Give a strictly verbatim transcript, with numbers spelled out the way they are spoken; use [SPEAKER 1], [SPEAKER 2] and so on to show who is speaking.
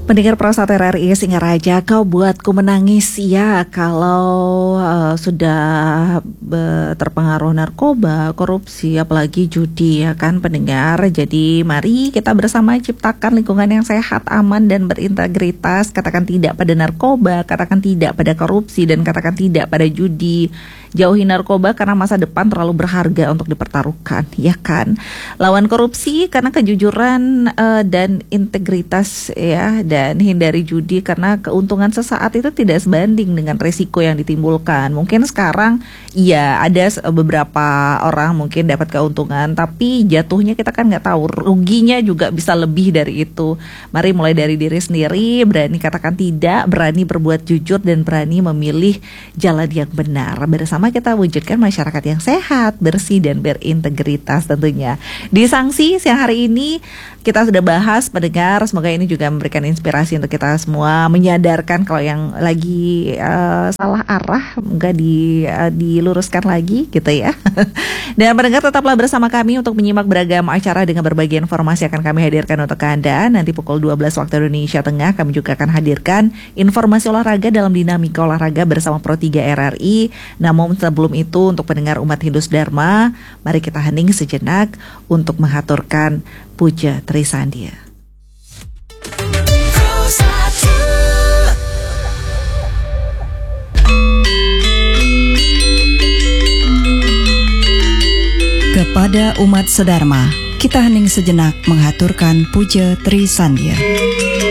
[SPEAKER 1] Pendengar Prosat R R I Singaraja, kau buatku menangis ya kalau uh, sudah uh, terpengaruh narkoba, korupsi, apalagi judi ya kan pendengar. Jadi mari kita bersama ciptakan lingkungan yang sehat, aman dan berintegritas. Katakan tidak pada narkoba, katakan tidak pada korupsi, dan katakan tidak pada judi. Jauhi narkoba karena masa depan terlalu berharga untuk dipertaruhkan, ya kan. Lawan korupsi karena kejujuran uh, dan integritas ya, dan hindari judi karena keuntungan sesaat itu tidak sebanding dengan resiko yang ditimbulkan. Mungkin sekarang iya ada beberapa orang mungkin dapat keuntungan, tapi jatuhnya kita kan nggak tahu, ruginya juga bisa lebih dari itu. Mari mulai dari diri sendiri, berani katakan tidak, berani berbuat jujur, dan berani memilih jalan yang benar. Bersama kita wujudkan masyarakat yang sehat, bersih, dan berintegritas tentunya. Di Sanksi siang hari ini kita sudah bahas pendengar, semoga ini juga memberikan inspirasi untuk kita semua, menyadarkan kalau yang lagi uh, salah arah enggak di, uh, diluruskan lagi gitu ya. Dan pendengar tetaplah bersama kami untuk menyimak beragam acara dengan berbagai informasi akan kami hadirkan untuk Anda. Nanti pukul dua belas waktu Indonesia Tengah kami juga akan hadirkan informasi olahraga dalam dinamika olahraga bersama Pro tiga R R I. Namun sebelum itu, untuk pendengar umat Hindu Dharma, mari kita hening sejenak untuk mengaturkan Puja Trisandia.
[SPEAKER 2] Kepada umat sedharma, kita hening sejenak mengaturkan Puja Trisandia.